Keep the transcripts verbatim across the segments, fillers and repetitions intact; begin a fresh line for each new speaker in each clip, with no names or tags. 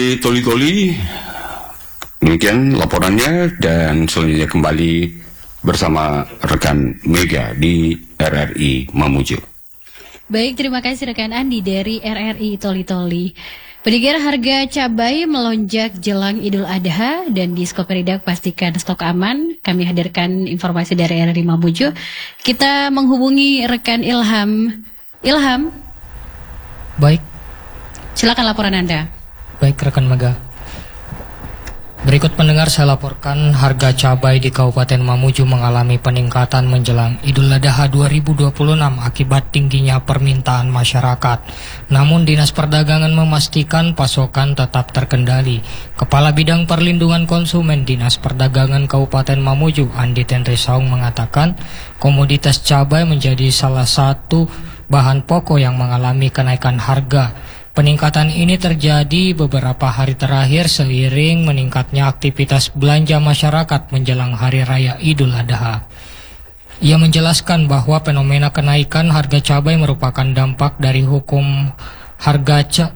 dari Toli-Toli, demikian laporannya, dan selanjutnya kembali bersama rekan Mega di R R I Mamuju.
Baik, terima kasih rekan Andi dari R R I Toli-Toli. Pendengar, harga cabai melonjak jelang Idul Adha dan di Skoperidak pastikan stok aman. Kami hadirkan informasi dari R R I Mamuju. Kita menghubungi rekan Ilham. Ilham.
Baik.
Silakan laporan Anda.
Baik rekan Mega. Berikut pendengar saya laporkan harga cabai di Kabupaten Mamuju mengalami peningkatan menjelang Idul Adha dua ribu dua puluh enam akibat tingginya permintaan masyarakat. Namun Dinas Perdagangan memastikan pasokan tetap terkendali. Kepala Bidang Perlindungan Konsumen Dinas Perdagangan Kabupaten Mamuju, Andi Tenri Saung, mengatakan komoditas cabai menjadi salah satu bahan pokok yang mengalami kenaikan harga. Peningkatan ini terjadi beberapa hari terakhir seiring meningkatnya aktivitas belanja masyarakat menjelang Hari Raya Idul Adha. Ia menjelaskan bahwa fenomena kenaikan harga cabai merupakan dampak dari hukum harga ca-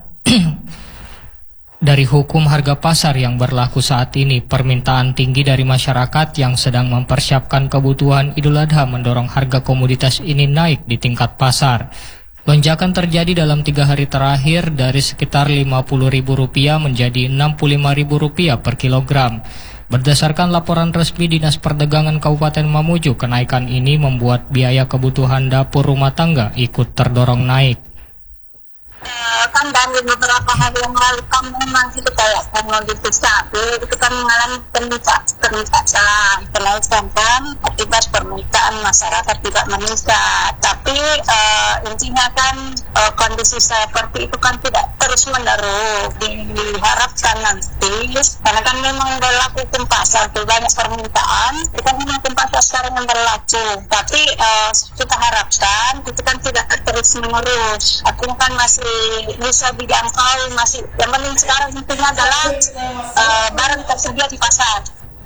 dari hukum harga pasar yang berlaku saat ini. Permintaan tinggi dari masyarakat yang sedang mempersiapkan kebutuhan Idul Adha mendorong harga komoditas ini naik di tingkat pasar. Lonjakan terjadi dalam tiga hari terakhir dari sekitar lima puluh ribu rupiah menjadi enam puluh lima ribu rupiah per kilogram. Berdasarkan laporan resmi Dinas Perdagangan Kabupaten Mamuju, kenaikan ini membuat biaya kebutuhan dapur rumah tangga ikut terdorong naik.
Kan dari beberapa hari yang lalu kan memang itu kayak komoditas cabai itu kan mengalami peningkatan peningkatan kenaikan kan akibat permintaan masyarakat tidak meningkat. Tapi uh, intinya kan uh, kondisi seperti itu kan tidak terus menerus. Diharapkan nanti karena kan memang berlaku hukum pasar tuh banyak permintaan, itu kan memang hukum pasar sekarang yang berlaku. Tapi uh, kita harapkan itu kan tidak terus menerus. Artinya kan masih bisa dijangkau, masih yang penting sekarang intinya adalah uh, barang tersedia di pasar.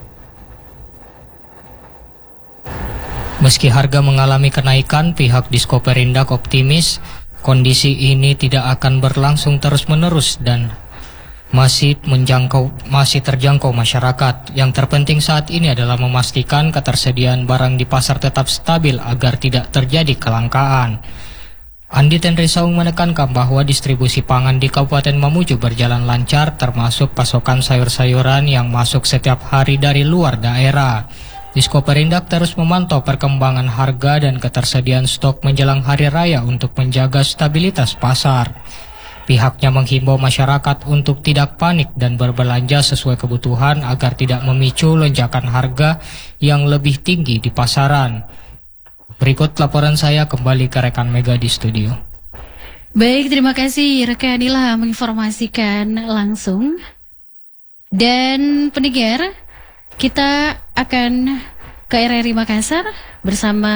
Meski harga mengalami kenaikan, pihak Diskoperindak optimis kondisi ini tidak akan berlangsung terus-menerus dan masih menjangkau masih terjangkau masyarakat. Yang terpenting saat ini adalah memastikan ketersediaan barang di pasar tetap stabil agar tidak terjadi kelangkaan. Andi Tenri Saung menekankan bahwa distribusi pangan di Kabupaten Mamuju berjalan lancar, termasuk pasokan sayur-sayuran yang masuk setiap hari dari luar daerah. Diskoperindak terus memantau perkembangan harga dan ketersediaan stok menjelang Hari Raya untuk menjaga stabilitas pasar. Pihaknya menghimbau masyarakat untuk tidak panik dan berbelanja sesuai kebutuhan agar tidak memicu lonjakan harga yang lebih tinggi di pasaran. Berikut laporan saya kembali ke rekan Mega di studio.
Baik, terima kasih rekan Ilham menginformasikan langsung. Dan pendengar, kita akan ke R R I Makassar bersama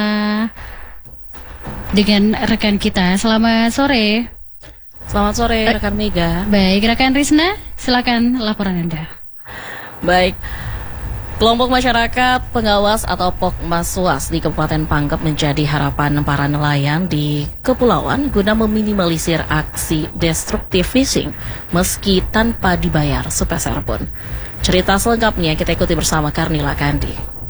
dengan rekan kita. Selamat sore.
Selamat sore rekan Mega.
Baik, rekan Risna, silakan laporan Anda.
Baik. Kelompok masyarakat pengawas atau Pokmaswas di Kabupaten Pangkep menjadi harapan para nelayan di kepulauan guna meminimalisir aksi destruktif fishing meski tanpa dibayar sepeser pun. Cerita selengkapnya kita ikuti bersama Karnila Kandi.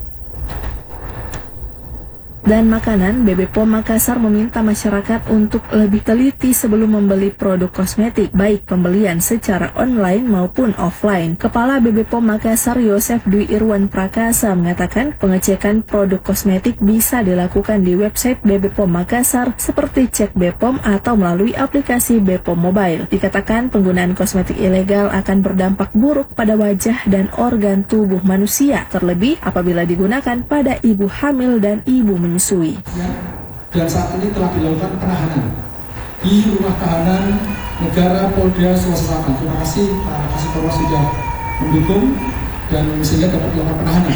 Dan makanan, B B P O M Makassar meminta masyarakat untuk lebih teliti sebelum membeli produk kosmetik, baik pembelian secara online maupun offline. Kepala B B P O M Makassar Yosef Dwi Irwan Prakasa mengatakan pengecekan produk kosmetik bisa dilakukan di website B B P O M Makassar seperti cek B P O M atau melalui aplikasi B P O M Mobile. Dikatakan penggunaan kosmetik ilegal akan berdampak buruk pada wajah dan organ tubuh manusia, terlebih apabila digunakan pada ibu hamil dan ibu menyusui.
Ya, dan saat ini telah dilakukan penahanan di rumah tahanan negara Polda Sulawesi Selatan. Terima kasih Pak Kasih sudah mendukung dan sehingga dapat dilakukan penahanan.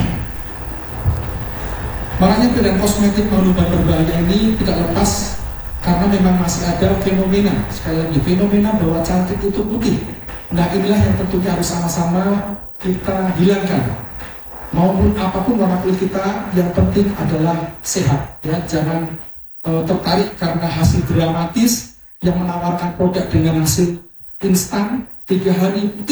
Makanya pilihan kosmetik obat berbahaya ini tidak lepas karena memang masih ada fenomena, sekali lagi fenomena bahwa cantik itu putih. Nah inilah yang tentunya harus sama-sama kita hilangkan. Maupun apapun warna kulit kita, yang penting adalah sehat. Ya, jangan uh, tertarik karena hasil dramatis yang menawarkan produk dengan hasil instan tiga hari.